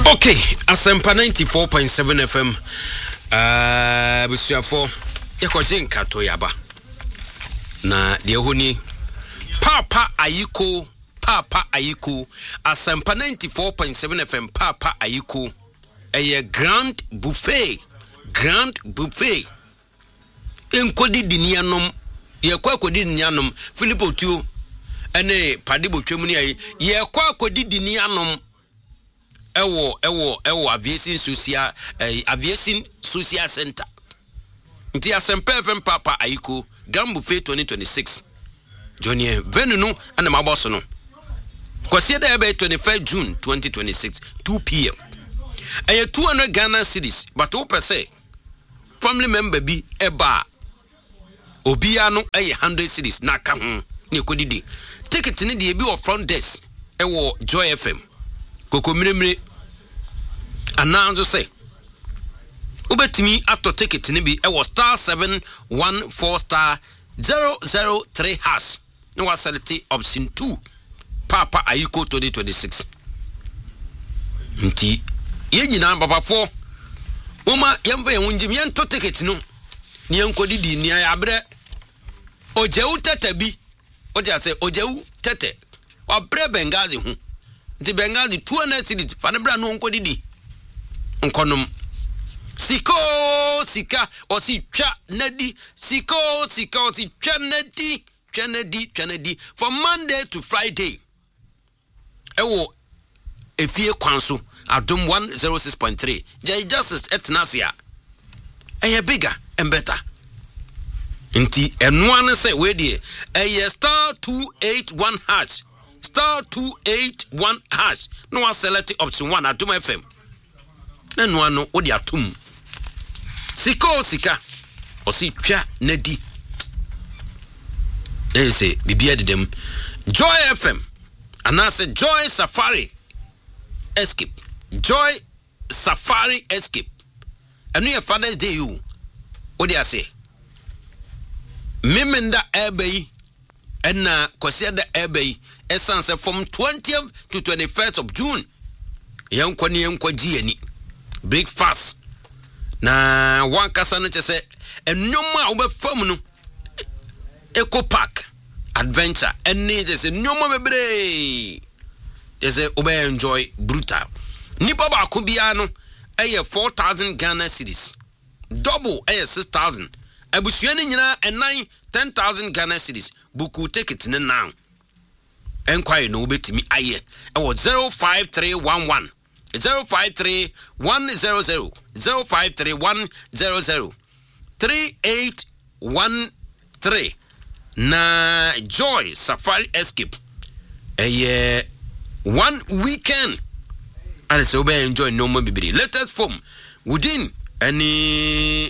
Okay, Asempa 94.7 FM. Busuafo yakoje nkato yaba. Na de honi Papa Ayiko Asempa 94.7 FM Papa Ayiko. A grand buffet. Enkodi dinianom yekwa kodi dinianom Philipo Tuo ene Padibo Twemu ni ayi yekwa kodi dinianom ewo aviation social center nti Asempa FM Papa Ayiko Grand Buffet 2026 Johnny Venunu and maboso no kwase da ebe 25 June 2026 2 p.m. 200 Ghana cedis but per se family member bi eba obia no 100 cedis na ka ho ne kodidi ticket ne de bi o front desk ewo Joy FM kokomiremire ananzo say ubetimi ato ticket ne bi ewo *714*003# no was select option 2 Papa Ayiko 2026 nti yenyina babafo Mama yamva yunjim yanto ticket no ni yankodidi ni abre ojewu tete bi oja say ojewu tete wabre Bengazi hu nti Bengazi 200 cedis fa ne bra no nkodidi nkonom sika osi twa nadi sika osi twa nadi from Monday to Friday ewo efie kwanso Adum 106.3 Jay Justice Etnasia eye bigger and better nti enwane say we die eye *281# *281# no one select option 1 Adum FM na no ano wo di atum sika osi twa nadi say bibia dedem Joy FM anase Joy Safari Escape Joy Safari Escape anu ye Father's Day you what dey say memenda ebay enna kwase da ebay essence from 20th to 21st of June yankwa giani breakfast na wankasa no chese ennyoma obefam no Eco Park Adventure enne chese ennyoma bebre chese obe enjoy brutal nipa ba ko bia no eye 4,000 Ghana cedis double eye 6,000 abusuani nyina enan 10,000 Ghana cedis buku ticket ne now enquiry no betimi aye ewo 05311 053100 053100 3813 na Joy Safari Escape one weekend and so be enjoy no more bibiri latest form within any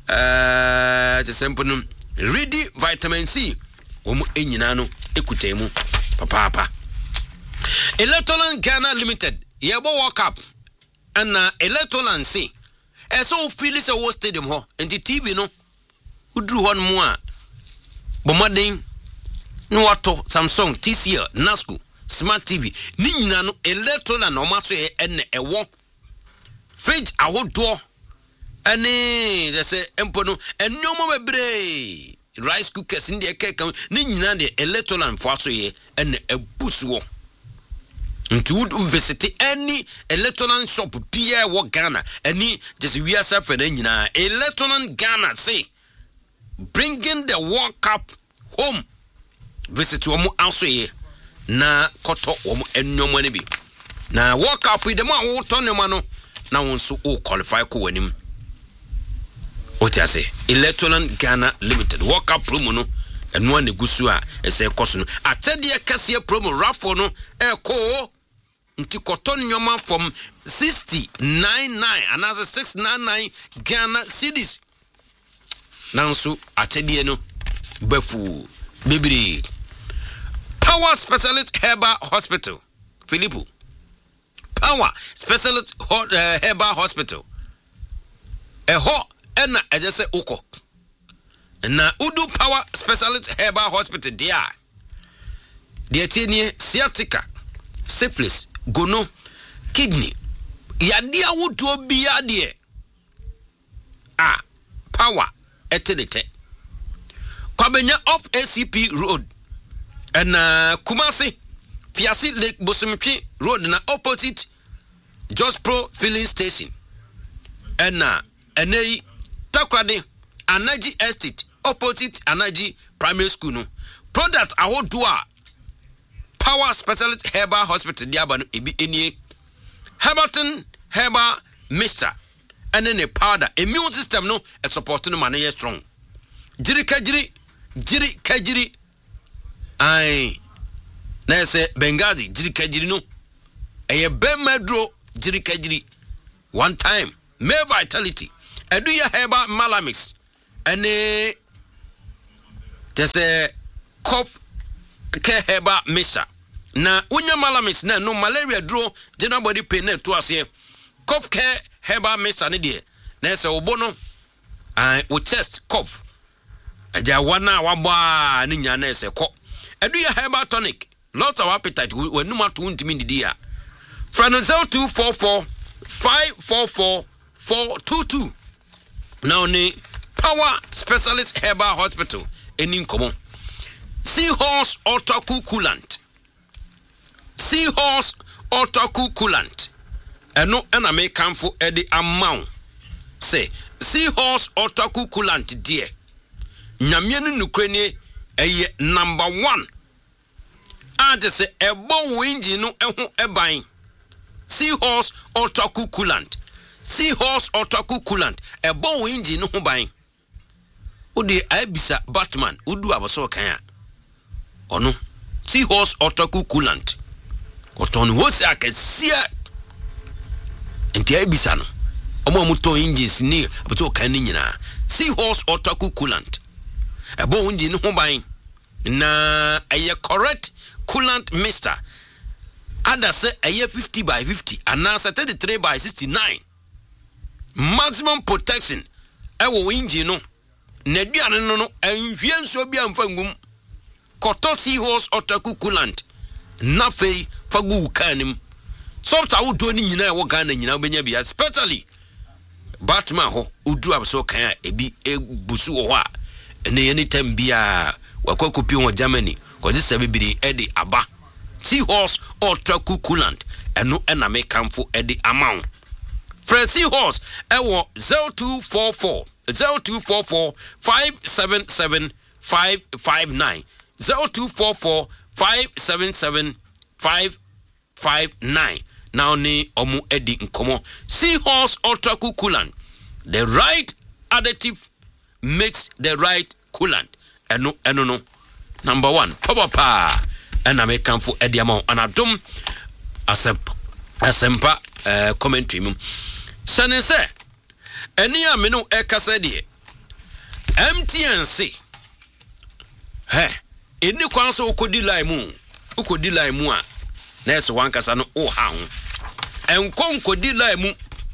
simple ready vitamin C enyina no ekutemu papa Electoral Ghana Limited yebo walk up and Electoral C so feel is a stadium ho and the TV no udru hon mu a bomaden no wato Samsung TCL Nasco Smart TV ni nyina no Electoral na omaso ene ewo fridge ahodo ene they say empono enyomo bebre rice cookers ndi ekeka ni nyina de Electoral mfaso ye ene ebusuo nti would visit any Electoral shop bia wo Ghana any just we are suffering nyina Electoral Ghana say bringing the World Cup home visit wo aso ye na koto wo enyomo ne bi na World Cup de ma wo tonema no na won so o qualify ko wanim o ti ase Electoral Ghana Limited World Cup promo no eno ne gusu a ese koso no atede kase promo rafo no ko nti koto nyoma from 699 another 699 Ghana cedis nanso atede no bafu bibiri Power Specialist Herbal Hospital Philipo Power Specialist Herbal Hospital eho ena ejese uko na udu Power Specialist Herbal Hospital dia sciatica syphilis gono kidney yade awodo bia de power etenete kwabenya off ACP road and Kumasi Fiasi Lake Bosumipi road na opposite Just Pro filling station and enei Takrade Anaji Estate opposite Anaji Primary School no product awodo Power Specialist Herbal Hospital diaba no ebi enie Herbalton Herbal Mixture and then a powder immune system no e support no man strong jiri kajiri ai na se Bengali jiri kajiri no eye bemedro jiri kajiri one time male vitality edu ya Herbal Malamix ene tese cough ke Herbal Mixture na unya Malamix na no malaria draw general body pain na to ase cough care Herbal Mixture ne de na se obono wo chest cough aja wana waba ni nya na se ko edu ya Herbal Tonic lot of appetite wenum ato ntimi ndidi ya frano 0244 544 422 now ni Power Specialist Herbal Hospital eni nkomo Seahorse Otaku Coolant Seahorse Otaku Coolant eno na me kamfo edi amount say Seahorse Otaku Coolant die nyamie no nukrenie eye number 1 ade se ebo wingi no eho eban Seahorse Otaku Coolant Seahorse Otaku Coolant ebo wingi no ho ban odi abisa Batman udu abaso kan a ono Seahorse Otaku Coolant oton wo se akasia enti abisa no omo amuto engines ni abato kan ni nyina Seahorse Otaku Coolant ebo wingi no ho ban na aye correct coolant mixture ada se aye 50 by 50 anasa 33 by 69 maximum protection ewo engine no na duane no anhwie nso bia mfangum koto Seahorse Otaku Coolant na fei fagu kanim softa wodo ni nyina ewo Ghana nyina obenya bia especially Batman ho udu abso kan ebi ebusu wo a ene anytime bia wakwakopi wo Germany ko je sebibiri edi aba Seahorse Otaku Coolant eno na me kamfo edi amount Fresh Seahorse ewo 0244 577 559 0244 577 559 now ni omu edi nkomo Seahorse Otaku Coolant the right additive makes the right coolant eno no number 1 papa and I make kamfo edi amount anadom asempa commentary mum sane se eni a me no ekasa de MTNC eni kwan so ukodi line mu a na so wankasa no o ha ho enkodi line mu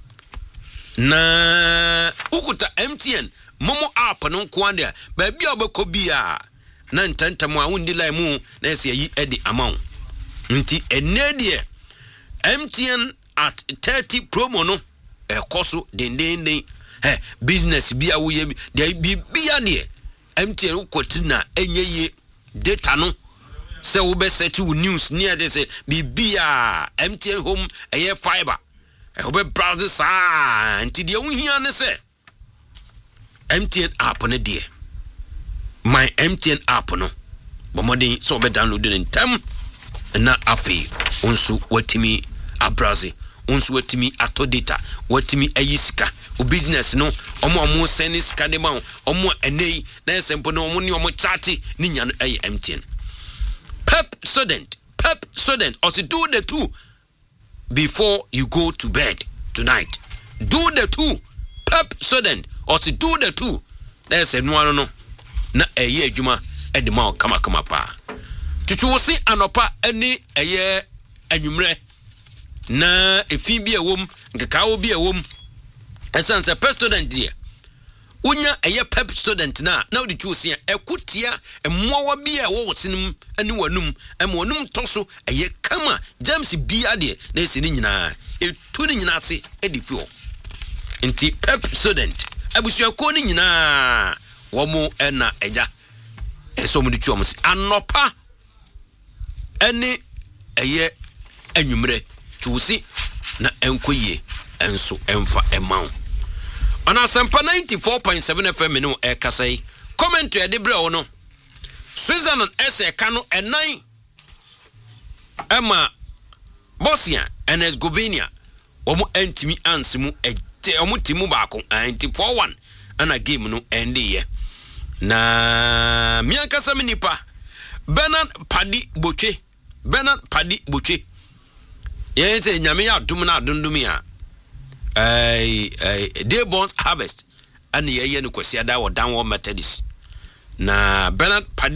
na ukuta MTN momo app no kwande ba bia obekobia na ntantam a wundi line mu na se yi edi amount nti enedie MTN at 30 promo no ekoso den business bia wo ye bia ne MTN ukoti na enyeye data no se wo be set news near they say bia MTN home eye fiber e be browse sa nti de wohia ne se MTN app ne de my MTN app no bomodin so be download in time na afi onsu watimi abrase onsu watimi ato data watimi ayisika o business no omo send sika de ma omo enei na sempo no omo ni omo chati ni nya no ay MTN pep student also do the two before you go to bed tonight. Do the two pep student also do the two there's no na eye adwuma edema kama pa tutu wosi anopa ani eye anwumre na efi bi ewom nkekawo bi ewom esanse pep student dia unya eye pep student na odi tuosia ekutia emmowa bi a wo wotinum ani wanum emwonum toso eye kama James bia de na esini nyina etu ni nyina ase edifio nti pep student abusuako ni nyina wo mu na eja eso mu di tuom si anopa eni eye anwumre tuusi na enkoye enso emfa emaw ana sampa 94.7 FM no kasai comment e de bre wo no Switzerland ese ka no enan ema Bosnia and Herzegovina omo antimi ansimu omo timu baako 94-1 ana game no ende ye na miankasa minipa Bernard Padi Botwe yete nyame ya dum na dundumi a day bonds harvest ani ye no kwasi ada wo dan wo Methodist na Bernard Padi